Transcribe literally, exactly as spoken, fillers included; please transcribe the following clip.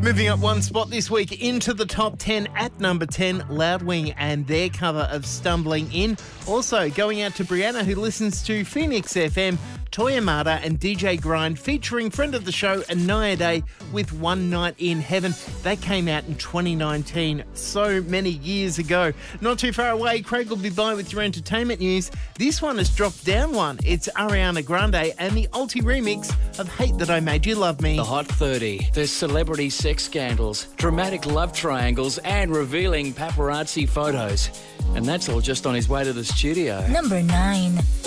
Moving up one spot this week into the top ten at number ten, Loudwing and their cover of Stumbling In. Also going out to Brianna, who listens to Phoenix F M, Toyamata and D J Grind featuring friend of the show Anaya Day with One Night in Heaven. They came out in twenty nineteen, so many years ago. Not too far away, Craig will be by with your entertainment news. This one has dropped down one. It's Ariana Grande and the Alti remix of Hate That I Made You Love Me. The Hot thirty. There's celebrity sex scandals, dramatic love triangles and revealing paparazzi photos. And that's all just on his way to the studio. Number nine.